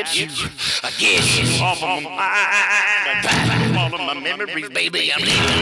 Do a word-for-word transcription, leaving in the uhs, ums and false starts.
get you. I get you off of my mind. All of my memories, baby. I'm leaving.